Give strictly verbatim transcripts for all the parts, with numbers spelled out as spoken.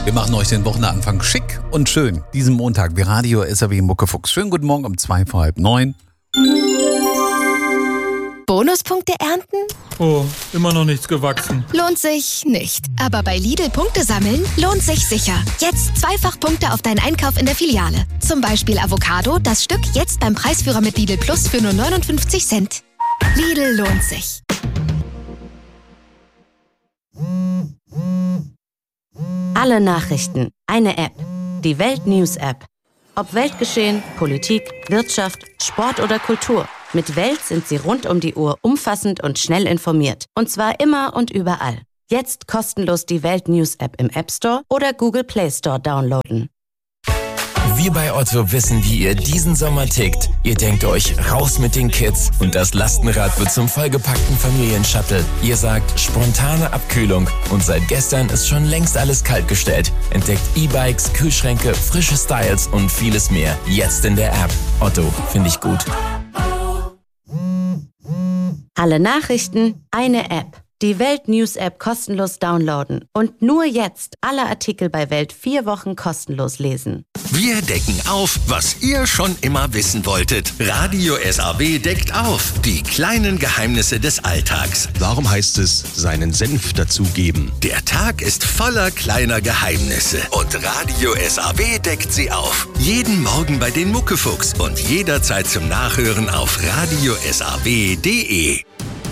Wir machen euch den Wochenanfang schick und schön. Diesen Montag wie Radio S R W Muckefuchs. Schönen guten Morgen um zwei vor halb neun. Bonuspunkte ernten? Oh, immer noch nichts gewachsen. Lohnt sich nicht. Aber bei Lidl Punkte sammeln lohnt sich sicher. Jetzt zweifach Punkte auf deinen Einkauf in der Filiale. Zum Beispiel Avocado, das Stück jetzt beim Preisführer mit Lidl Plus für nur neunundfünfzig Cent. Lidl lohnt sich. Alle Nachrichten, eine App. Die Welt News App. Ob Weltgeschehen, Politik, Wirtschaft, Sport oder Kultur. Mit Welt sind Sie rund um die Uhr umfassend und schnell informiert. Und zwar immer und überall. Jetzt kostenlos die Welt News App im App Store oder Google Play Store downloaden. Wir bei Otto wissen, wie ihr diesen Sommer tickt. Ihr denkt euch, raus mit den Kids und das Lastenrad wird zum vollgepackten Familienshuttle. Ihr sagt, spontane Abkühlung und seit gestern ist schon längst alles kaltgestellt. Entdeckt E-Bikes, Kühlschränke, frische Styles und vieles mehr. Jetzt in der App. Otto, finde ich gut. Alle Nachrichten, eine App. Die Welt News App kostenlos downloaden. Und nur jetzt alle Artikel bei Welt vier Wochen kostenlos lesen. Wir decken auf, was ihr schon immer wissen wolltet. Radio S R W deckt auf. Die kleinen Geheimnisse des Alltags. Warum heißt es, seinen Senf dazugeben? Der Tag ist voller kleiner Geheimnisse. Und Radio S R W deckt sie auf. Jeden Morgen bei den Muckefuchs und jederzeit zum Nachhören auf radio s r w punkt d e.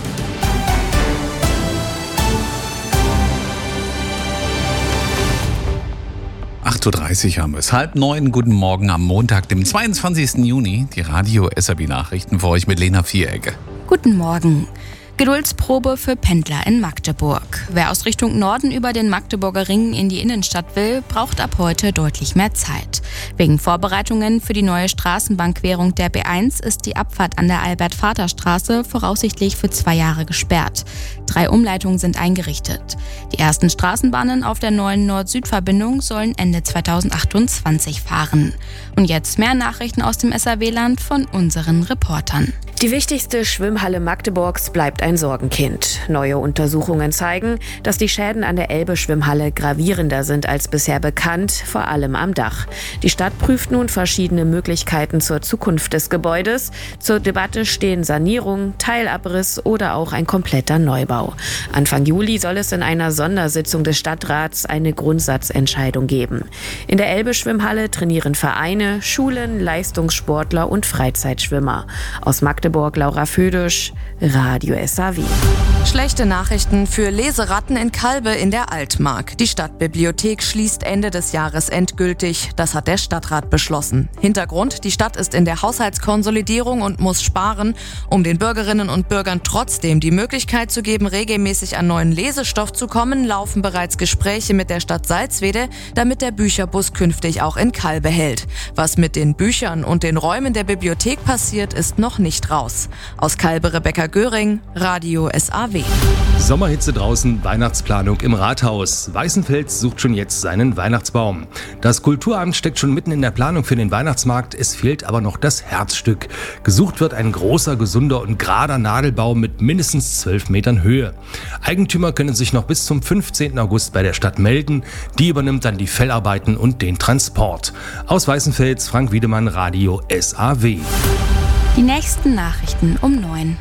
acht Uhr dreißig haben wir es. Halb neun, guten Morgen am Montag, dem zweiundzwanzigsten Juni. Die Radio S R W Nachrichten für euch mit Lena Vierecke. Guten Morgen. Geduldsprobe für Pendler in Magdeburg. Wer aus Richtung Norden über den Magdeburger Ring in die Innenstadt will, braucht ab heute deutlich mehr Zeit. Wegen Vorbereitungen für die neue Straßenbahnquerung der B eins ist die Abfahrt an der Albert-Vater-Straße voraussichtlich für zwei Jahre gesperrt. Drei Umleitungen sind eingerichtet. Die ersten Straßenbahnen auf der neuen Nord-Süd-Verbindung sollen Ende zweitausendachtundzwanzig fahren. Und jetzt mehr Nachrichten aus dem S R W-Land von unseren Reportern. Die wichtigste Schwimmhalle Magdeburgs bleibt ein Sorgenkind. Neue Untersuchungen zeigen, dass die Schäden an der Elbe-Schwimmhalle gravierender sind als bisher bekannt, vor allem am Dach. Die Stadt prüft nun verschiedene Möglichkeiten zur Zukunft des Gebäudes. Zur Debatte stehen Sanierung, Teilabriss oder auch ein kompletter Neubau. Anfang Juli soll es in einer Sondersitzung des Stadtrats eine Grundsatzentscheidung geben. In der Elbe-Schwimmhalle trainieren Vereine, Schulen, Leistungssportler und Freizeitschwimmer. Aus Magdeburg Laura Födisch, Radio S R W. Schlechte Nachrichten für Leseratten in Kalbe in der Altmark. Die Stadtbibliothek schließt Ende des Jahres endgültig. Das hat der Stadtrat beschlossen. Hintergrund: Die Stadt ist in der Haushaltskonsolidierung und muss sparen, um den Bürgerinnen und Bürgern trotzdem die Möglichkeit zu geben, regelmäßig an neuen Lesestoff zu kommen, laufen bereits Gespräche mit der Stadt Salzwedel, damit der Bücherbus künftig auch in Kalbe hält. Was mit den Büchern und den Räumen der Bibliothek passiert, ist noch nicht raus. Aus Kalbe Rebecca Göring, Radio S R W. Sommerhitze draußen, Weihnachtsplanung im Rathaus. Weißenfels sucht schon jetzt seinen Weihnachtsbaum. Das Kulturamt steckt schon mitten in der Planung für den Weihnachtsmarkt. Es fehlt aber noch das Herzstück. Gesucht wird ein großer, gesunder und gerader Nadelbaum mit mindestens zwölf Metern Höhe. Eigentümer können sich noch bis zum fünfzehnten August bei der Stadt melden. Die übernimmt dann die Fellarbeiten und den Transport. Aus Weißenfels, Frank Wiedemann, Radio S R W. Die nächsten Nachrichten um neun.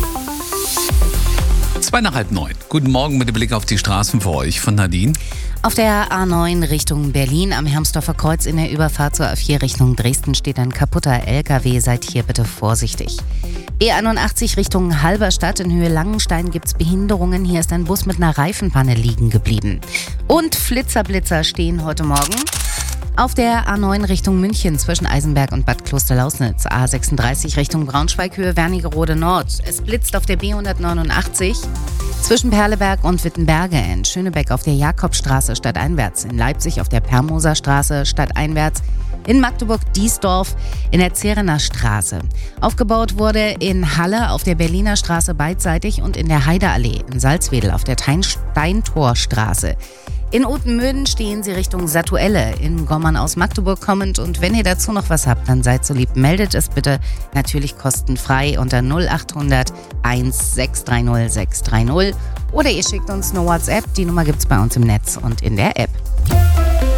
Zwei nach halb neun. Guten Morgen mit dem Blick auf die Straßen für euch von Nadine. Auf der A neun Richtung Berlin am Hermsdorfer Kreuz in der Überfahrt zur A vier Richtung Dresden steht ein kaputter L K W. Seid hier bitte vorsichtig. E einundachtzig Richtung Halberstadt in Höhe Langenstein gibt's Behinderungen. Hier ist ein Bus mit einer Reifenpanne liegen geblieben. Und Flitzerblitzer stehen heute Morgen auf der A neun Richtung München zwischen Eisenberg und Bad Klosterlausnitz. A sechsunddreißig Richtung Braunschweig Höhe Wernigerode Nord. Es blitzt auf der B hundertneunundachtzig zwischen Perleberg und Wittenberge. In Schönebeck auf der Jakobstraße stadteinwärts. In Leipzig auf der Permoser Straße stadteinwärts. In Magdeburg-Diesdorf in der Zerener Straße. Aufgebaut wurde in Halle auf der Berliner Straße beidseitig und in der Heideallee in Salzwedel auf der Steintorstraße. In Otenmöden stehen sie Richtung Satuelle, in Gommern aus Magdeburg kommend. Und wenn ihr dazu noch was habt, dann seid so lieb, meldet es bitte natürlich kostenfrei unter null achthundert eins sechs drei null sechs drei null oder ihr schickt uns eine WhatsApp. Die Nummer gibt's bei uns im Netz und in der App.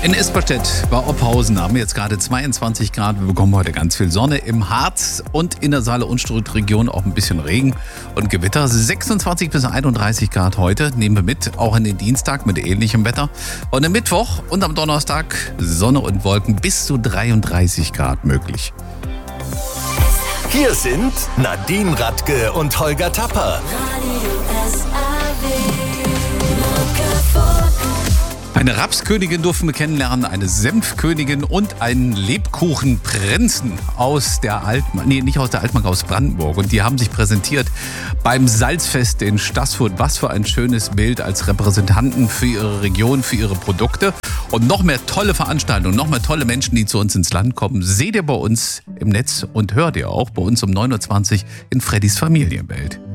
In Esperstedt bei Ophausen haben wir jetzt gerade zweiundzwanzig Grad. Wir bekommen heute ganz viel Sonne im Harz und in der Saale-Unstrut-Region auch ein bisschen Regen und Gewitter. sechsundzwanzig bis einunddreißig Grad heute nehmen wir mit, auch in den Dienstag mit ähnlichem Wetter. Und am Mittwoch und am Donnerstag Sonne und Wolken bis zu dreiunddreißig Grad möglich. Hier sind Nadine Radke und Holger Tapper. Eine Rapskönigin durften wir kennenlernen, eine Senfkönigin und einen Lebkuchenprinzen aus der Altmark, nee, nicht aus der Altmark, aus Brandenburg. Und die haben sich präsentiert beim Salzfest in Stassfurt. Was für ein schönes Bild als Repräsentanten für ihre Region, für ihre Produkte. Und noch mehr tolle Veranstaltungen, noch mehr tolle Menschen, die zu uns ins Land kommen, seht ihr bei uns im Netz und hört ihr auch bei uns um neun Uhr zwanzig in Freddys Familienwelt.